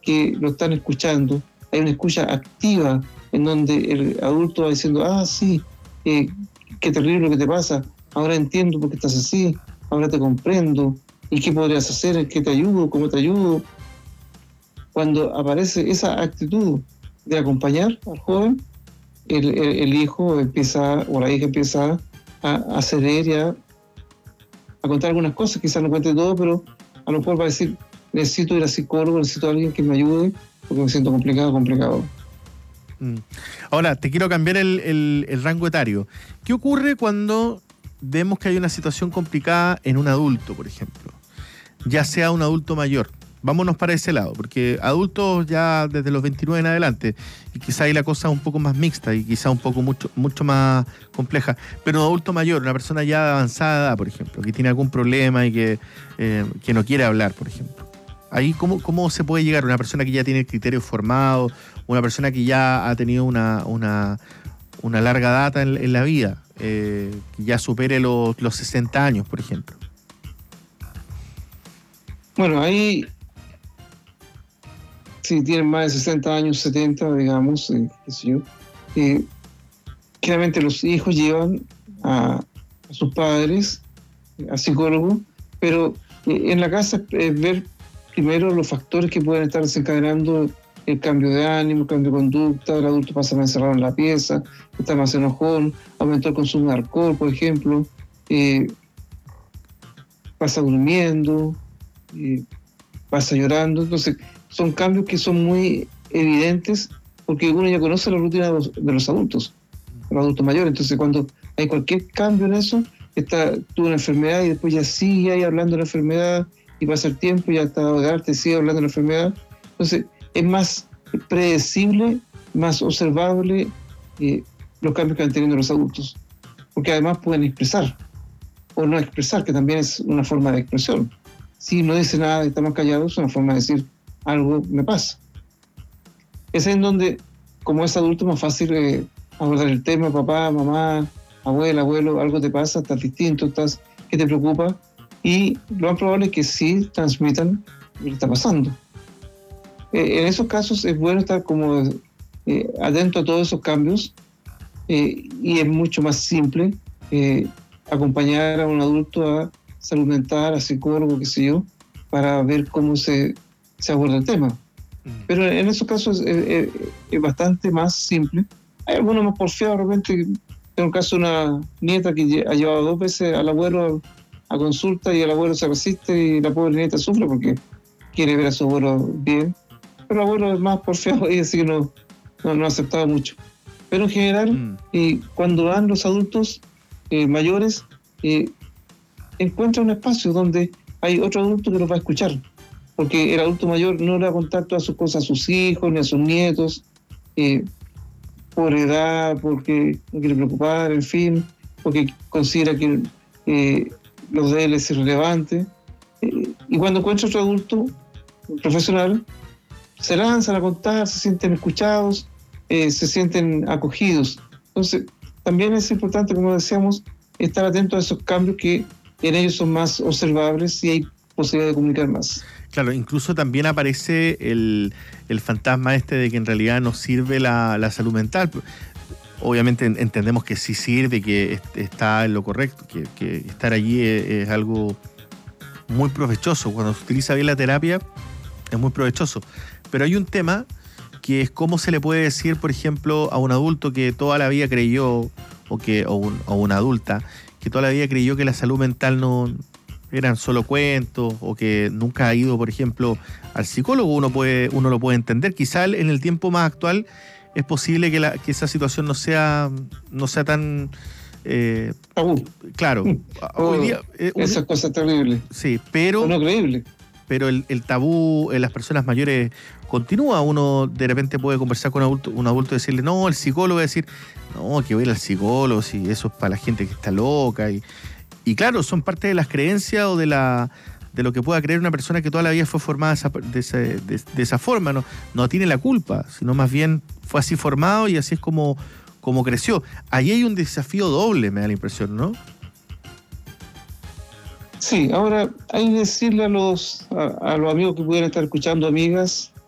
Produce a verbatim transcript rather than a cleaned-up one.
que lo están escuchando, hay una escucha activa en donde el adulto va diciendo, ah, sí, eh, qué terrible lo que te pasa, ahora entiendo por qué estás así, ahora te comprendo, y qué podrías hacer, qué te ayudo, cómo te ayudo. Cuando aparece esa actitud de acompañar al joven, el, el, el hijo empieza, o la hija empieza a, a ceder y a, a contar algunas cosas, quizás no cuente todo, pero a lo mejor va a decir, necesito ir a psicólogo, necesito a alguien que me ayude, porque me siento complicado, complicado. Ahora, te quiero cambiar el, el, el rango etario. ¿Qué ocurre cuando vemos que hay una situación complicada en un adulto, por ejemplo? Ya sea un adulto mayor. Vámonos para ese lado, porque adultos ya desde los veintinueve en adelante, y quizá ahí la cosa es un poco más mixta y quizá un poco mucho, mucho más compleja. Pero un adulto mayor, una persona ya de avanzada edad, por ejemplo, que tiene algún problema y que, eh, que no quiere hablar, por ejemplo. Ahí, ¿cómo, ¿cómo se puede llegar? Una persona que ya tiene criterios formados, una persona que ya ha tenido una, una, una larga data en, en la vida, eh, que ya supere los, los sesenta años, por ejemplo. Bueno, ahí, si tienen más de sesenta años, setenta, digamos, eh, qué sé yo, eh, claramente los hijos llevan a, a sus padres, a psicólogos, pero eh, en la casa es eh, ver primero los factores que pueden estar desencadenando el cambio de ánimo, el cambio de conducta, el adulto pasa más encerrado en la pieza, está más enojón, aumentó el consumo de alcohol, por ejemplo, eh, pasa durmiendo, eh, pasa llorando. Entonces, son cambios que son muy evidentes porque uno ya conoce la rutina de los, de los adultos, los adultos mayores. Entonces, cuando hay cualquier cambio en eso, está, tuvo una enfermedad y después ya sigue ahí hablando de la enfermedad, y pasa el tiempo y ya está de sigue hablando de la enfermedad. Entonces, es más predecible, más observable eh, los cambios que van teniendo los adultos, porque además pueden expresar o no expresar, que también es una forma de expresión. Si no dice nada y está más callado, es una forma de decir algo me pasa. Es en donde, como es adulto, es más fácil eh, abordar el tema, papá, mamá, abuela, abuelo, algo te pasa, estás distinto, estás, ¿qué te preocupa? Y lo más probable es que sí transmitan lo que está pasando. Eh, en esos casos es bueno estar como eh, atento a todos esos cambios eh, y es mucho más simple eh, acompañar a un adulto a salud mental, a psicólogo, qué sé yo, para ver cómo se, se aborda el tema. Pero en esos casos es, es, es bastante más simple. Hay algunos más porfiados, de repente, en un caso una nieta que ha llevado dos veces al abuelo a consulta y el abuelo se resiste y la pobre nieta sufre porque quiere ver a su abuelo bien, pero el abuelo es más porfiado y así que no, no, no ha aceptado mucho. Pero en general, mm. eh, cuando van los adultos eh, mayores, eh, encuentran un espacio donde hay otro adulto que los va a escuchar, porque el adulto mayor no le va a contar todas sus cosas a sus hijos ni a sus nietos, eh, por edad, porque no quiere preocupar, en fin, porque considera que eh, los de él es irrelevante. Eh, y cuando encuentra otro adulto profesional, se lanzan a contar, se sienten escuchados, eh, se sienten acogidos. Entonces, también es importante, como decíamos, estar atento a esos cambios que en ellos son más observables y hay posibilidad de comunicar más. Claro, incluso también aparece el, el fantasma este de que en realidad no sirve la, la salud mental. Obviamente entendemos que sí sirve, que está en lo correcto, que, que estar allí es, es algo muy provechoso. Cuando se utiliza bien la terapia es muy provechoso. Pero hay un tema que es cómo se le puede decir, por ejemplo, a un adulto que toda la vida creyó, o, que, o, un, o una adulta, que toda la vida creyó que la salud mental no eran solo cuentos, o que nunca ha ido, por ejemplo, al psicólogo. Uno puede, uno lo puede entender. Quizá en el tiempo más actual es posible que, la, que esa situación no sea, no sea tan... Eh, tabú. Claro. Oh, hoy día, eh, esa cosa terrible. Sí, pero... O no creíble. Pero el, el tabú en las personas mayores continúa. Uno de repente puede conversar con un adulto, un adulto y decirle, no, el psicólogo, decir, no, que voy a ir al psicólogo, si eso es para la gente que está loca. Y, y claro, son parte de las creencias o de la de lo que pueda creer una persona que toda la vida fue formada de esa, de esa, de, de esa forma. No, no tiene la culpa, sino más bien fue así formado y así es como, como creció. Ahí hay un desafío doble, me da la impresión, ¿no? Sí, ahora hay que decirle a los, a, a los amigos que pudieran estar escuchando, amigas,